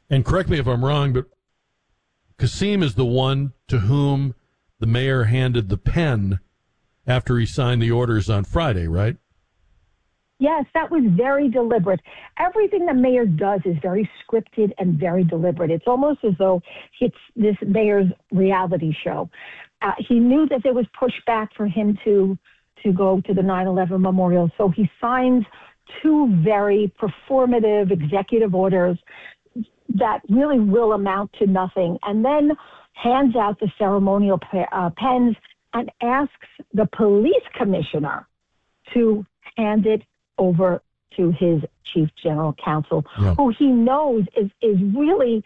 And correct me if I'm wrong, but Kasim is the one to whom the mayor handed the pen after he signed the orders on Friday, right? Yes, that was very deliberate. Everything the mayor does is very scripted and very deliberate. It's almost as though it's this mayor's reality show. He knew that there was pushback for him to go to the 9/11 memorial, so he signs two very performative executive orders that really will amount to nothing, and then hands out the ceremonial pens and asks the police commissioner to hand it over to his chief general counsel, who he knows is really,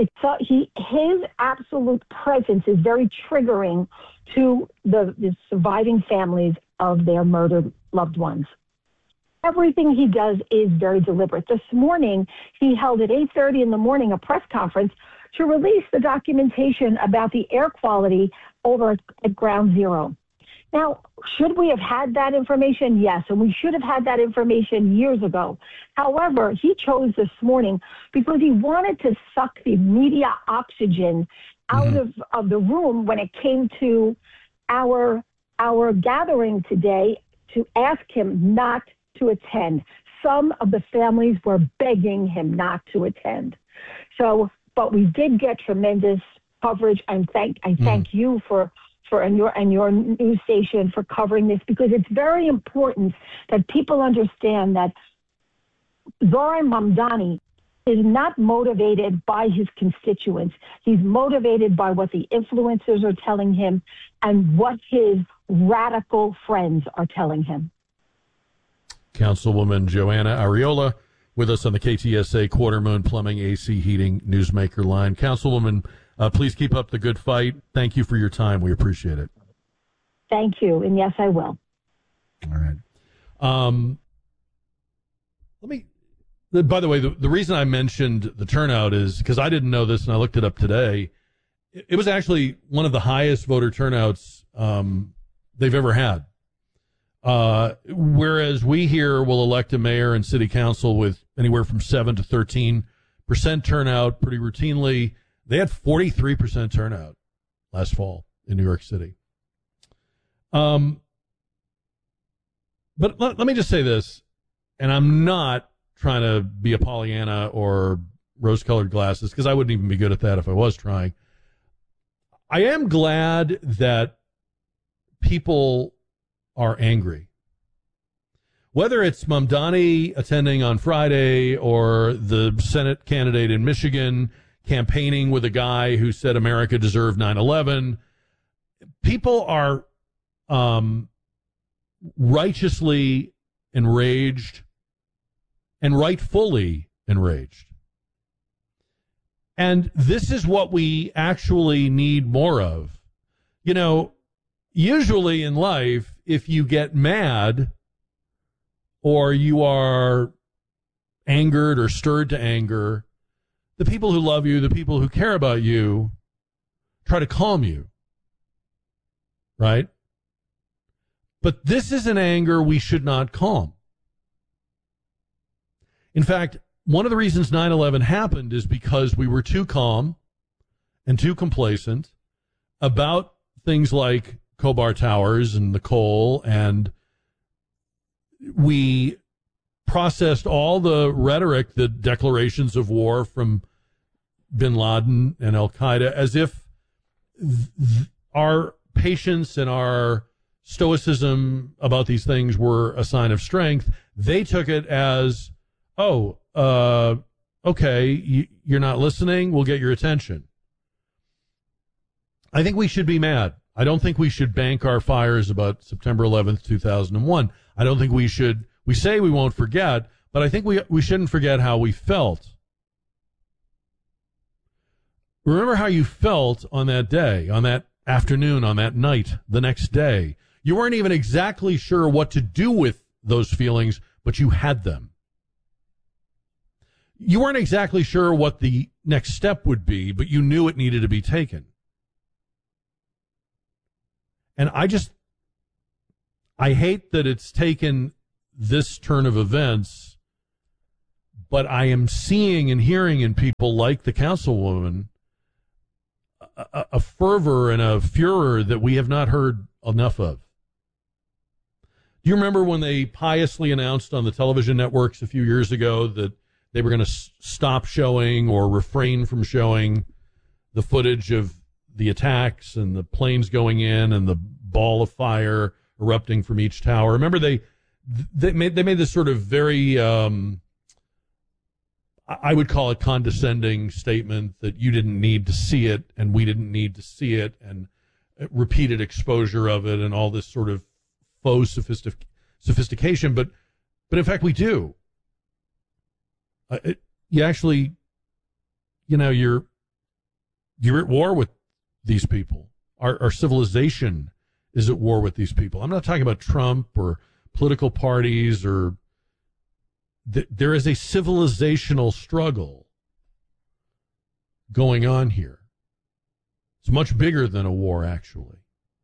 his absolute presence is very triggering to the surviving families of their murdered loved ones. Everything he does is very deliberate. This morning, he held at 8:30 in the morning a press conference to release the documentation about the air quality over at Ground Zero. Now, should we have had that information? Yes, and we should have had that information years ago. However, he chose this morning because he wanted to suck the media oxygen out of the room when it came to our gathering today to ask him not to attend. Some of the families were begging him not to attend. So, but we did get tremendous coverage, and I thank you for your news station for covering this, because it's very important that people understand that Zoran Mamdani is not motivated by his constituents. He's motivated by what the influencers are telling him and what his radical friends are telling him. Councilwoman Joanna Ariola with us on the KTSA Quarter Moon Plumbing AC Heating Newsmaker line. Councilwoman, please keep up the good fight. Thank you for your time. We appreciate it. Thank you. And yes, I will. All right. By the way, the reason I mentioned the turnout is because I didn't know this and I looked it up today. It was actually one of the highest voter turnouts they've ever had. Whereas we here will elect a mayor and city council with anywhere from 7 to 13% turnout pretty routinely. They had 43% turnout last fall in New York City. But let me just say this, and I'm not trying to be a Pollyanna or rose-colored glasses, because I wouldn't even be good at that if I was trying. I am glad that people are angry. Whether it's Mamdani attending on Friday or the Senate candidate in Michigan campaigning with a guy who said America deserved 9/11, people are righteously enraged and rightfully enraged. And this is what we actually need more of. You know, usually in life, if you get mad or you are angered or stirred to anger, the people who love you, the people who care about you, try to calm you. Right? But this is an anger we should not calm. In fact, one of the reasons 9/11 happened is because we were too calm and too complacent about things like Khobar Towers and the coal, and we processed all the rhetoric, the declarations of war from bin Laden and Al-Qaeda as if our patience and our stoicism about these things were a sign of strength. They took it as, okay, you're not listening, we'll get your attention. I think we should be mad. I don't think we should bank our fires about September 11th, 2001. I don't think we should, we say we won't forget, but I think we shouldn't forget how we felt. Remember how you felt on that day, on that afternoon, on that night, the next day. You weren't even exactly sure what to do with those feelings, but you had them. You weren't exactly sure what the next step would be, but you knew it needed to be taken. And I hate that it's taken this turn of events, But I am seeing and hearing in people like the councilwoman a fervor and a furor that we have not heard enough of. Do you remember when they piously announced on the television networks a few years ago that they were going to stop showing or refrain from showing the footage of the attacks and the planes going in and the ball of fire erupting from each tower? Remember they made this sort of very I would call it condescending statement that you didn't need to see it and we didn't need to see it, and repeated exposure of it and all this sort of faux sophistication. But in fact, we do. You actually, you're at war with these people. Our civilization is at war with these people. I'm not talking about Trump or political parties or. There is a civilizational struggle going on here. It's much bigger than a war, actually.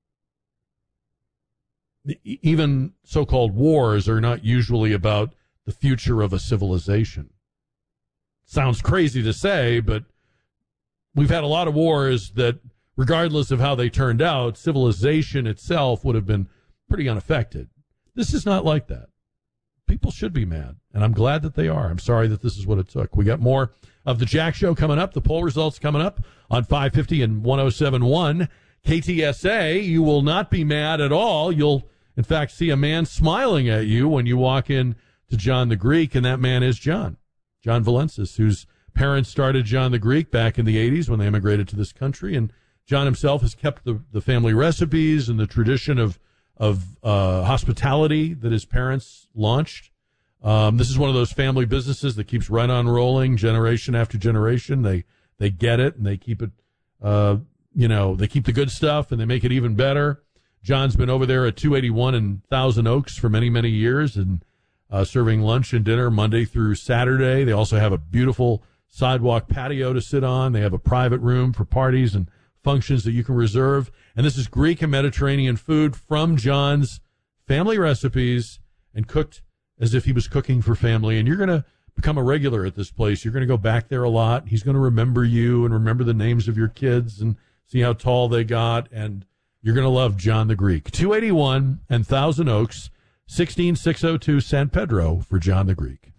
Even so-called wars are not usually about the future of a civilization. Sounds crazy to say, but we've had a lot of wars that, regardless of how they turned out, civilization itself would have been pretty unaffected. This is not like that. People should be mad, and I'm glad that they are. I'm sorry that this is what it took. We got more of the Jack Show coming up, the poll results coming up on 550 and 107.1 KTSA. You will not be mad at all. You'll, in fact, see a man smiling at you when you walk in to John the Greek, and that man is John Valensis, whose parents started John the Greek back in the 80s when they immigrated to this country, and John himself has kept the family recipes and the tradition of hospitality that his parents launched. This is one of those family businesses that keeps right on rolling generation after generation. They get it and they keep it, they keep the good stuff and they make it even better. John's been over there at 281 and Thousand Oaks for many, many years and serving lunch and dinner Monday through Saturday. They also have a beautiful sidewalk patio to sit on. They have a private room for parties and functions that you can reserve. And this is Greek and Mediterranean food from John's family recipes and cooked as if he was cooking for family. And you're going to become a regular at this place. You're going to go back there a lot. He's going to remember you and remember the names of your kids and see how tall they got. And you're going to love John the Greek. 281 and Thousand Oaks, 16602 San Pedro for John the Greek.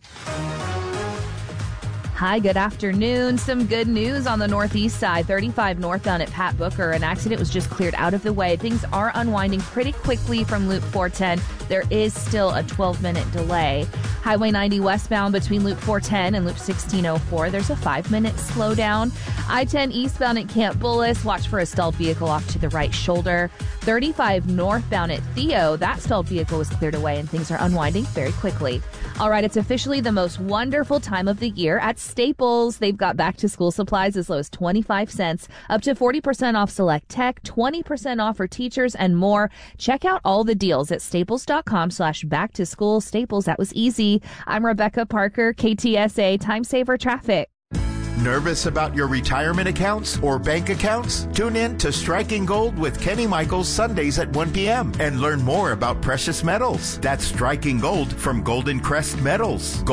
Hi, good afternoon. Some good news on the northeast side. 35 northbound at Pat Booker. An accident was just cleared out of the way. Things are unwinding pretty quickly from Loop 410. There is still a 12-minute delay. Highway 90 westbound between Loop 410 and Loop 1604. There's a 5-minute slowdown. I-10 eastbound at Camp Bullis. Watch for a stalled vehicle off to the right shoulder. 35 northbound at Theo. That stalled vehicle was cleared away and things are unwinding very quickly. All right, it's officially the most wonderful time of the year at Staples. They've got back-to-school supplies as low as 25 cents, up to 40% off select tech, 20% off for teachers, and more. Check out all the deals at staples.com/back-to-school. Staples, that was easy. I'm Rebecca Parker, KTSA Time Saver Traffic. Nervous about your retirement accounts or bank accounts? Tune in to Striking Gold with Kenny Michaels Sundays at 1 p.m. and learn more about precious metals. That's Striking Gold from Golden Crest Metals.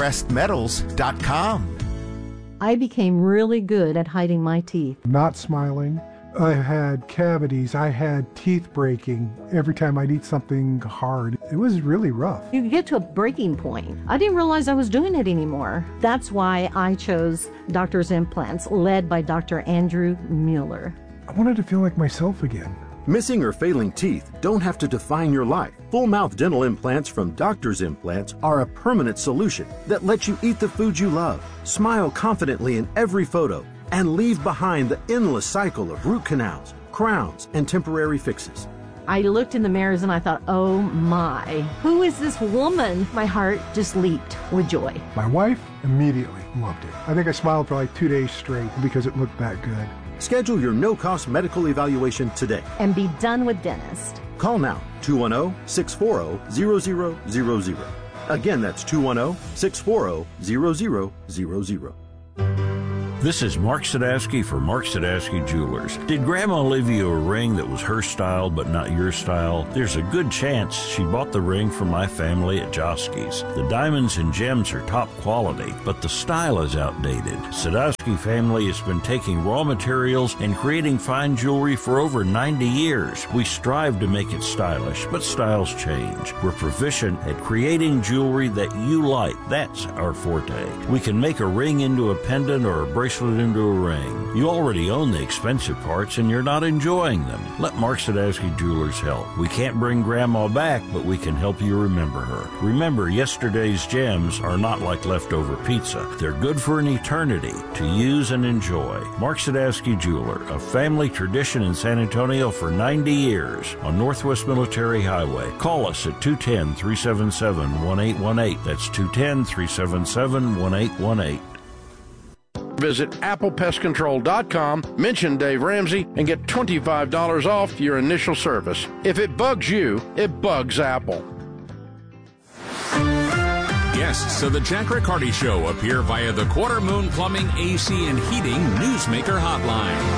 GoldenCrestMetals.com. I became really good at hiding my teeth. Not smiling. I had cavities. I had teeth breaking every time I'd eat something hard. It was really rough. You get to a breaking point. I didn't realize I was doing it anymore. That's why I chose Doctor's Implants, led by Dr. Andrew Mueller. I wanted to feel like myself again. Missing or failing teeth don't have to define your life. Full mouth dental implants from Doctor's Implants are a permanent solution that lets you eat the food you love, smile confidently in every photo, and leave behind the endless cycle of root canals, crowns, and temporary fixes. I looked in the mirrors and I thought, oh my, who is this woman? My heart just leaped with joy. My wife immediately loved it. I think I smiled for like 2 days straight because it looked that good. Schedule your no-cost medical evaluation today. And be done with dentist. Call now, 210-640-0000. Again, that's 210-640-0000. This is Mark Sadowski for Mark Sadowski Jewelers. Did Grandma leave you a ring that was her style but not your style? There's a good chance she bought the ring from my family at Josky's. The diamonds and gems are top quality, but the style is outdated. Sadowski family has been taking raw materials and creating fine jewelry for over 90 years. We strive to make it stylish, but styles change. We're proficient at creating jewelry that you like. That's our forte. We can make a ring into a pendant or a bracelet into a ring. You already own the expensive parts and you're not enjoying them. Let Mark Sadowski Jewelers help. We can't bring Grandma back, but we can help you remember her. Remember, yesterday's gems are not like leftover pizza. They're good for an eternity to use and enjoy. Mark Sadowski Jeweler, a family tradition in San Antonio for 90 years on Northwest Military Highway. Call us at 210-377-1818. That's 210-377-1818. Visit ApplePestControl.com, mention Dave Ramsey, and get $25 off your initial service. If it bugs you, it bugs Apple. Guests of the Jack Riccardi Show appear via the Quarter Moon Plumbing, AC, and Heating Newsmaker Hotline.